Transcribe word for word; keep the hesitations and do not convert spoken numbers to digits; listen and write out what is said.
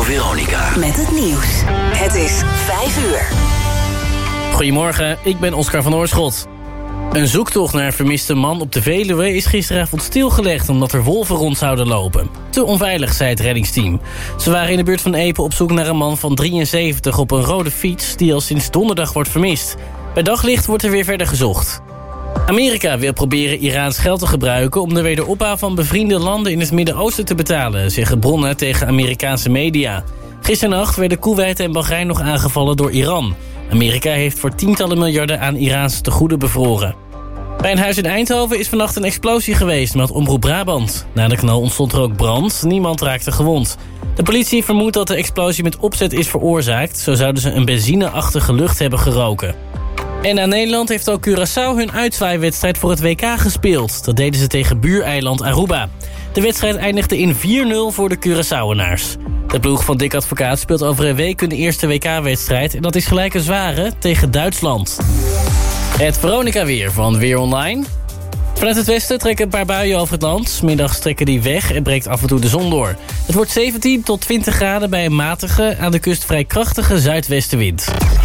Veronica. Met het nieuws. Het is vijf uur. Goedemorgen, ik ben Oscar van Oorschot. Een zoektocht naar een vermiste man op de Veluwe is gisteravond stilgelegd omdat er wolven rond zouden lopen. Te onveilig, zei het reddingsteam. Ze waren in de buurt van Epe op zoek naar een man van drieënzeventig op een rode fiets die al sinds donderdag wordt vermist. Bij daglicht wordt er weer verder gezocht. Amerika wil proberen Iraans geld te gebruiken om de wederopbouw van bevriende landen in het Midden-Oosten te betalen, zeggen bronnen tegen Amerikaanse media. Gisternacht werden Koeweit en Bahrein nog aangevallen door Iran. Amerika heeft voor tientallen miljarden aan Iraanse tegoeden bevroren. Bij een huis in Eindhoven is vannacht een explosie geweest, meldt Omroep Brabant. Na de knal ontstond er ook brand, niemand raakte gewond. De politie vermoedt dat de explosie met opzet is veroorzaakt. Zo zouden ze een benzineachtige lucht hebben geroken. En aan Nederland heeft ook Curaçao hun uitzwaaiwedstrijd voor het W K gespeeld. Dat deden ze tegen buureiland Aruba. De wedstrijd eindigde in vier nul voor de Curaçaoenaars. De ploeg van Dick Advocaat speelt over een week hun eerste W K-wedstrijd. En dat is gelijk een zware tegen Duitsland. Het Veronica-weer van Weer Online. Vanuit het westen trekken een paar buien over het land. 's Middags trekken die weg en breekt af en toe de zon door. Het wordt zeventien tot twintig graden bij een matige, aan de kust vrij krachtige zuidwestenwind.